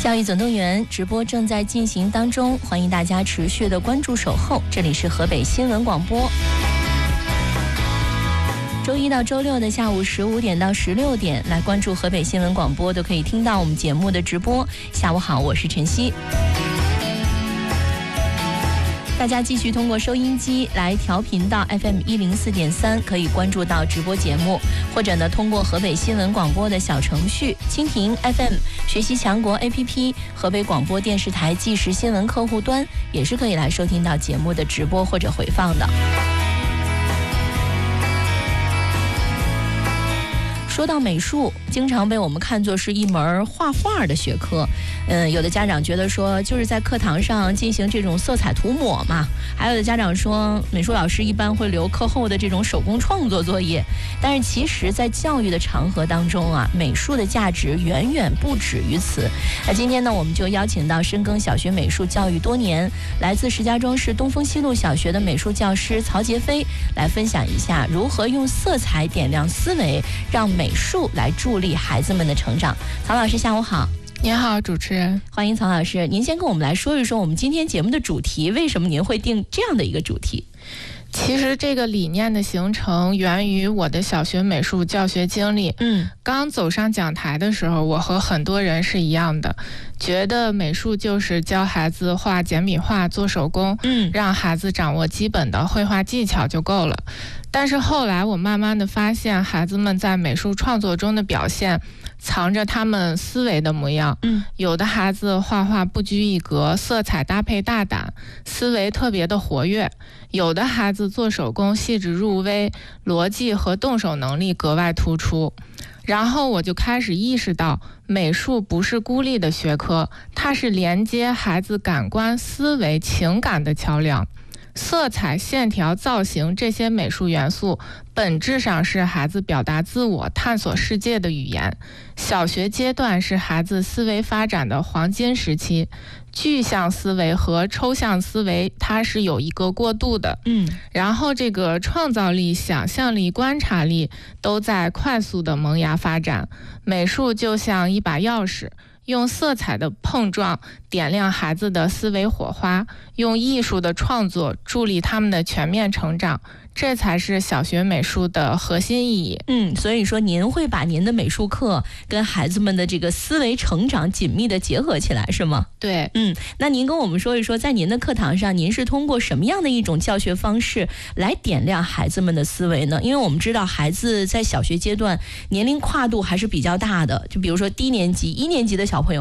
教育总动员直播正在进行当中，欢迎大家持续的关注守候。这里是河北新闻广播，周一到周六的下午15点到16点，来关注河北新闻广播，都可以听到我们节目的直播。下午好，我是晨曦。大家继续通过收音机来调频到 FM104.3，可以关注到直播节目，或者呢通过河北新闻广播的小程序、蜻蜓 FM、学习强国 APP、河北广播电视台即时新闻客户端，也是可以来收听到节目的直播或者回放的。说到美术，经常被我们看作是一门画画的学科。有的家长觉得说，就是在课堂上进行这种色彩涂抹嘛。还有的家长说，美术老师一般会留课后的这种手工创作作业。但是其实，在教育的场合当中啊，美术的价值远远不止于此。那今天呢，我们就邀请到深耕小学美术教育多年，来自石家庄市东风西路小学的美术教师曹杰飞，来分享一下如何用色彩点亮思维，让美术来助力孩子们的成长。曹老师下午好。 您好，主持人， 欢迎曹老师。您先跟我们来说一说我们今天节目的主题，为什么您会定这样的一个主题？ 其实这个理念的形成源于我的小学美术教学经历。刚走上讲台的时候，我和很多人是一样的，觉得美术就是教孩子画简笔画、做手工，让孩子掌握基本的绘画技巧就够了。但是后来我慢慢的发现，孩子们在美术创作中的表现藏着他们思维的模样。有的孩子画画不拘一格，色彩搭配大胆，思维特别的活跃；有的孩子做手工细致入微，逻辑和动手能力格外突出。然后我就开始意识到，美术不是孤立的学科，它是连接孩子感官、思维、情感的桥梁。色彩、线条、造型这些美术元素本质上是孩子表达自我、探索世界的语言。小学阶段是孩子思维发展的黄金时期，具象思维和抽象思维它是有一个过渡的。然后这个创造力、想象力、观察力都在快速的萌芽发展。美术就像一把钥匙，用色彩的碰撞点亮孩子的思维火花，用艺术的创作助力他们的全面成长，这才是小学美术的核心意义。 所以说您会把您的美术课跟孩子们的这个思维成长紧密的结合起来，是吗？ 对。 那您跟我们说一说，在您的课堂上，您是通过什么样的一种教学方式来点亮孩子们的思维呢？因为我们知道孩子在小学阶段年龄跨度还是比较大的，就比如说低年级、1年级的小朋友